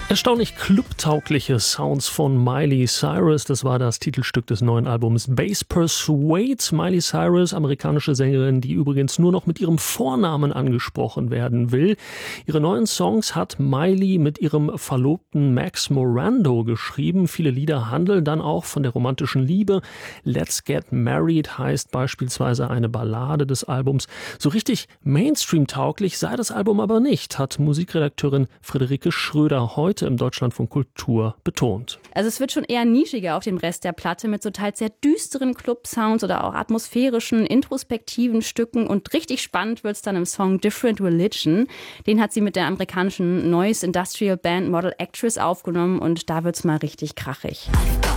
Erstaunlich clubtaugliche Sounds von Miley Cyrus. Das war das Titelstück des neuen Albums Bass Persuades. Miley Cyrus, amerikanische Sängerin, die übrigens nur noch mit ihrem Vornamen angesprochen werden will. Ihre neuen Songs hat Miley mit ihrem Verlobten Max Morando geschrieben. Viele Lieder handeln dann auch von der romantischen Liebe. Let's Get Married heißt beispielsweise eine Ballade des Albums. So richtig Mainstream-tauglich sei das Album aber nicht, hat Musikredakteurin Friederike Schröder heute im Deutschlandfunk Kultur betont. Also es wird schon eher nischiger auf dem Rest der Platte mit so teils sehr düsteren Club-Sounds oder auch atmosphärischen, introspektiven Stücken, und richtig spannend wird es dann im Song Different Religion. Den hat sie mit der amerikanischen Noise Industrial Band Model Actress aufgenommen und da wird's mal richtig krachig.